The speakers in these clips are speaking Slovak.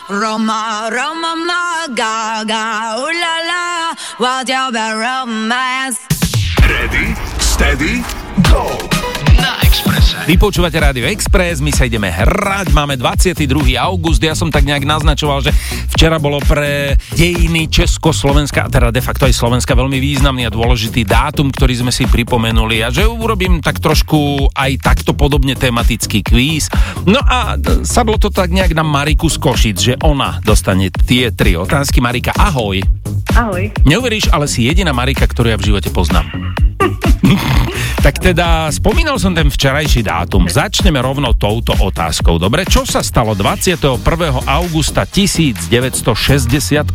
Roma, Roma, ma, gaga, ooh la la, what's your bad romance? Ready, steady, go! Na Expresse. Vy počúvate Rádio Express, my sa ideme hrať, máme 22. august, ja som tak nejak naznačoval, že včera bolo pre dejiny Československa, a teda de facto aj Slovenska, veľmi významný a dôležitý dátum, ktorý sme si pripomenuli a že urobím tak trošku aj takto podobne tematický kvíz. No a sadlo to tak nejak na Mariku z Košic, že ona dostane tie 3 otázky. Marika, ahoj. Ahoj. Neuveríš, ale si jediná Marika, ktorú ja v živote poznám. Tak teda spomínal som ten včerajší dátum. Začneme rovno touto otázkou. Dobre, čo sa stalo 21. augusta 1968?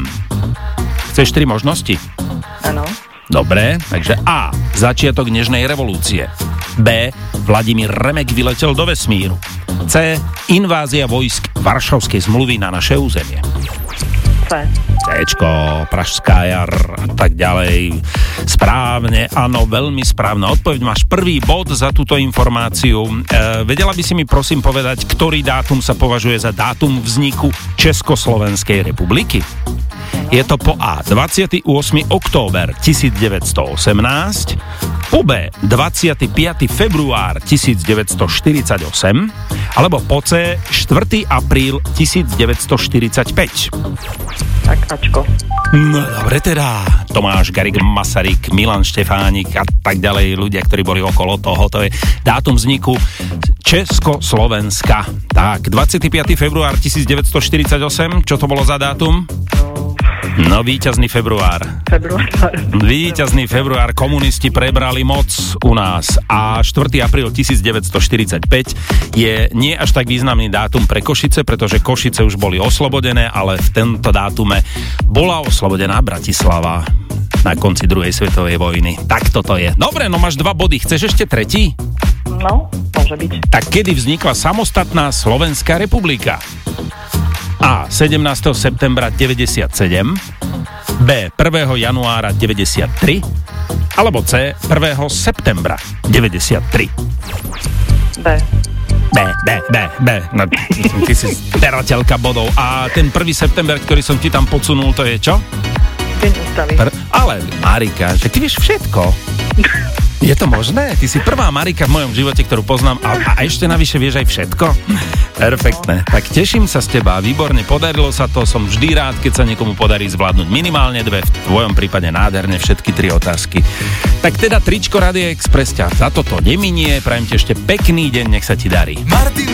Chceš 3 možnosti? Áno. Dobre, takže A. Začiatok nežnej revolúcie. B. Vladimír Remek vyletel do vesmíru. C. Invázia vojsk Varšavskej zmluvy na naše územie. C. Cčko, Pražská jar a tak ďalej. Správne, áno, veľmi správna odpoveď. Máš prvý bod za túto informáciu. Vedela by si mi prosím povedať, ktorý dátum sa považuje za dátum vzniku Československej republiky? Je to po A. 28. október 1918, po B. 25. február 1948, alebo po C. 4. apríl 1945. Tak, Ačko. No dobre teda, Tomáš Garrigue Masaryk, Milan Štefánik a tak ďalej, ľudia, ktorí boli okolo toho, to je dátum vzniku Československa. Tak, 25. február 1948, čo to bolo za dátum? No, víťazný február. Víťazný február, komunisti prebrali moc u nás a 4. apríl 1945 je nie až tak významný dátum pre Košice, pretože Košice už boli oslobodené, ale v tento dátume bola oslobodená Bratislava na konci druhej svetovej vojny. Tak toto je. Dobre, no máš 2 body. Chceš ešte tretí? No, môže byť. Tak kedy vznikla samostatná Slovenská republika? A. 17. septembra 97, B. 1. januára 93, alebo C. 1. septembra 93. B. B. No, ty si zberateľka bodov. A ten 1. september, ktorý som ti tam podsunul, to je čo? Deň ústavy. Ale Marika, že ty vieš všetko. Je to možné? Ty si prvá Marika v mojom živote, ktorú poznám a ešte navyše vieš aj všetko? Perfektné. Tak teším sa z teba. Výborne, podarilo sa to. Som vždy rád, keď sa niekomu podarí zvládnuť minimálne 2, v tvojom prípade nádherne všetky 3 otázky. Tak teda tričko Rádia Express ťa za toto neminie. Prajem ti ešte pekný deň, nech sa ti darí.